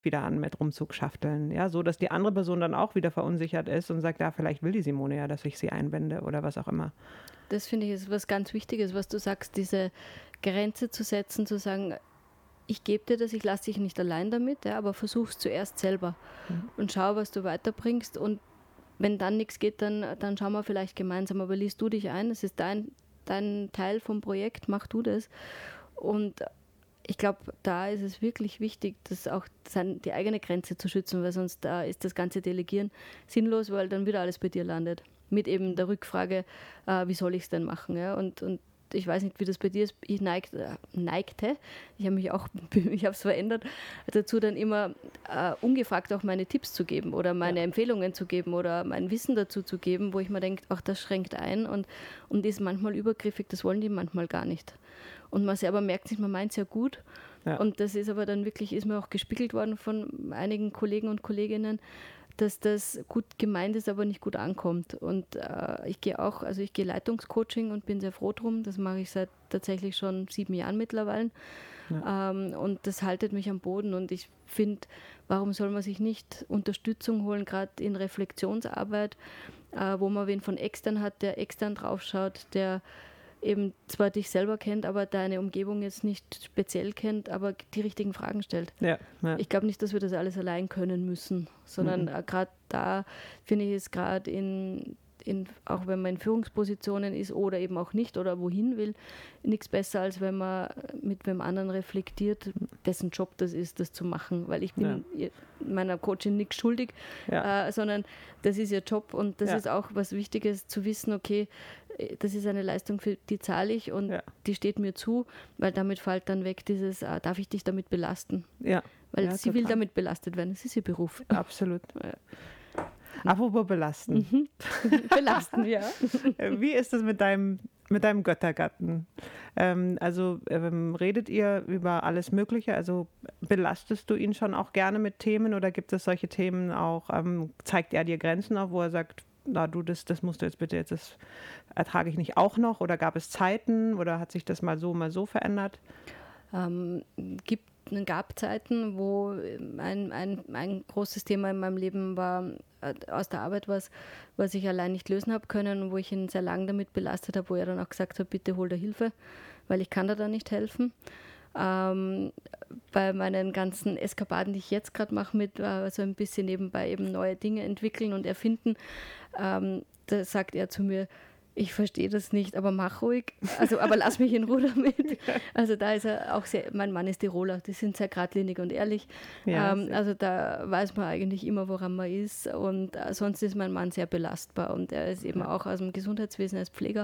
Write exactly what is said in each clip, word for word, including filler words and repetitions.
wieder an mit rumzuschafteln, ja, so dass die andere Person dann auch wieder verunsichert ist und sagt, ja, vielleicht will die Simone ja, dass ich sie einbinde oder was auch immer. Das finde ich ist was ganz Wichtiges, was du sagst, diese Grenze zu setzen, zu sagen, ich gebe dir das, ich lasse dich nicht allein damit, ja, aber versuch es zuerst selber mhm. und schau, was du weiterbringst, und wenn dann nichts geht, dann, dann schauen wir vielleicht gemeinsam, aber liest du dich ein, es ist dein, dein Teil vom Projekt, mach du das. Und ich glaube, da ist es wirklich wichtig, dass auch sein, die eigene Grenze zu schützen, weil sonst da ist das ganze Delegieren sinnlos, weil dann wieder alles bei dir landet. Mit eben der Rückfrage, äh, wie soll ich es denn machen? Ja? Und, und ich weiß nicht, wie das bei dir ist. Ich neigt, äh, neigte, ich habe mich auch, ich habe es verändert, dazu dann immer äh, ungefragt auch meine Tipps zu geben oder meine ja. Empfehlungen zu geben oder mein Wissen dazu zu geben, wo ich mir denke, ach, das schränkt ein und, und ist manchmal übergriffig, das wollen die manchmal gar nicht. Und man selber merkt sich, man meint es ja gut. Ja. Und das ist aber dann wirklich, ist mir auch gespiegelt worden von einigen Kollegen und Kolleginnen, dass das gut gemeint ist, aber nicht gut ankommt. Und äh, ich gehe auch, also ich gehe Leitungscoaching und bin sehr froh drum. Das mache ich seit tatsächlich schon sieben Jahren mittlerweile. Ja. Ähm, und das haltet mich am Boden. Und ich finde, warum soll man sich nicht Unterstützung holen, gerade in Reflexionsarbeit, äh, wo man wen von extern hat, der extern draufschaut, der eben zwar dich selber kennt, aber deine Umgebung jetzt nicht speziell kennt, aber die richtigen Fragen stellt. Ja, ja. Ich glaube nicht, dass wir das alles allein können müssen, sondern mhm. gerade da finde ich es gerade in, in, auch wenn man in Führungspositionen ist oder eben auch nicht oder wohin will, nichts besser, als wenn man mit wem anderen reflektiert, dessen Job das ist, das zu machen, weil ich bin ja. meiner Coachin nichts schuldig, ja. äh, sondern das ist ihr Job und das ja. ist auch was Wichtiges zu wissen, okay, das ist eine Leistung, für die zahle ich und ja. die steht mir zu, weil damit fällt dann weg dieses, äh, darf ich dich damit belasten? Ja. Weil ja, sie total. will damit belastet werden, das ist ihr Beruf. Absolut. Ja. Apropos belasten. Mhm. Belasten, ja. Wie ist das mit deinem, mit deinem Göttergatten? Ähm, also ähm, redet ihr über alles Mögliche? Also belastest du ihn schon auch gerne mit Themen oder gibt es solche Themen auch, ähm, zeigt er dir Grenzen auf, wo er sagt, na du, das, das musst du jetzt bitte, jetzt das ertrage ich nicht auch noch, oder gab es Zeiten oder hat sich das mal so, mal so verändert? Ähm, gibt, gab Zeiten, wo ein, ein, ein großes Thema in meinem Leben war, aus der Arbeit was, was ich allein nicht lösen habe können und wo ich ihn sehr lange damit belastet habe, wo er dann auch gesagt hat, bitte hol dir Hilfe, weil ich kann dir da nicht helfen. Ähm, bei meinen ganzen Eskapaden, die ich jetzt gerade mache, mit äh, so ein bisschen nebenbei eben neue Dinge entwickeln und erfinden, ähm, da sagt er zu mir, ich verstehe das nicht, aber mach ruhig, also aber lass mich in Ruhe damit. Also da ist er auch sehr, mein Mann ist Tiroler, die sind sehr geradlinig und ehrlich. Ja, ähm, also da weiß man eigentlich immer, woran man ist, und äh, sonst ist mein Mann sehr belastbar und er ist eben ja. auch aus dem Gesundheitswesen als Pfleger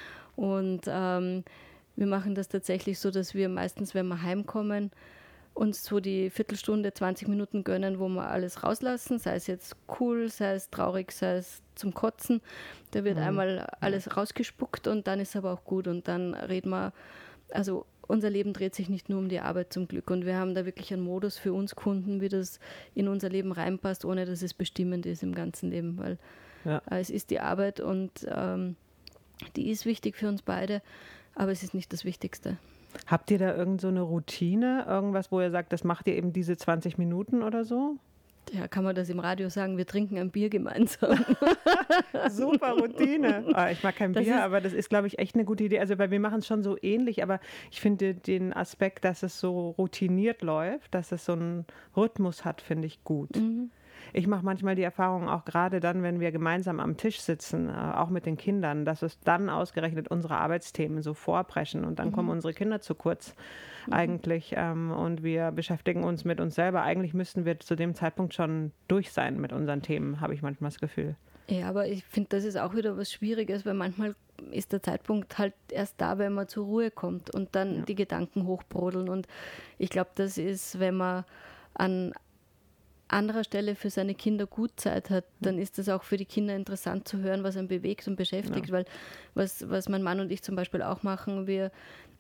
und ähm, wir machen das tatsächlich so, dass wir meistens, wenn wir heimkommen, uns so die Viertelstunde, zwanzig Minuten gönnen, wo wir alles rauslassen, sei es jetzt cool, sei es traurig, sei es zum Kotzen. Da wird mhm. einmal alles rausgespuckt und dann ist aber auch gut und dann reden wir, also unser Leben dreht sich nicht nur um die Arbeit zum Glück und wir haben da wirklich einen Modus für uns Kunden, wie das in unser Leben reinpasst, ohne dass es bestimmend ist im ganzen Leben, weil ja. es ist die Arbeit und ähm, die ist wichtig für uns beide, aber es ist nicht das Wichtigste. Habt ihr da irgend so eine Routine, irgendwas, wo ihr sagt, das macht ihr eben diese zwanzig Minuten oder so? Ja, kann man das im Radio sagen, wir trinken ein Bier gemeinsam. Super Routine. Oh, ich mag kein das Bier, ist, aber das ist, glaube ich, echt eine gute Idee. Also, weil wir machen es schon so ähnlich, aber ich finde den Aspekt, dass es so routiniert läuft, dass es so einen Rhythmus hat, finde ich gut. Mhm. Ich mache manchmal die Erfahrung, auch gerade dann, wenn wir gemeinsam am Tisch sitzen, äh, auch mit den Kindern, dass es dann ausgerechnet unsere Arbeitsthemen so vorpreschen und dann mhm. kommen unsere Kinder zu kurz mhm. eigentlich ähm, und wir beschäftigen uns mit uns selber. Eigentlich müssten wir zu dem Zeitpunkt schon durch sein mit unseren Themen, habe ich manchmal das Gefühl. Ja, aber ich finde, das ist auch wieder was Schwieriges, weil manchmal ist der Zeitpunkt halt erst da, wenn man zur Ruhe kommt und dann ja. die Gedanken hochbrodeln und ich glaube, das ist, wenn man an anderer Stelle für seine Kinder gut Zeit hat, dann ist das auch für die Kinder interessant zu hören, was einen bewegt und beschäftigt, ja. weil was, was mein Mann und ich zum Beispiel auch machen, wir,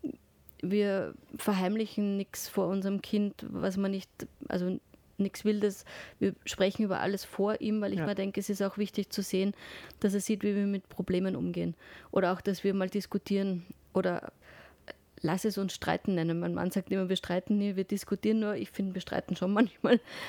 wir verheimlichen nichts vor unserem Kind, was man nicht, also nichts Wildes, wir sprechen über alles vor ihm, weil ich ja. mir denke, es ist auch wichtig zu sehen, dass er sieht, wie wir mit Problemen umgehen oder auch, dass wir mal diskutieren oder lass es uns streiten nennen. Mein Mann sagt immer, wir streiten nie, wir diskutieren nur. Ich finde, wir streiten schon manchmal.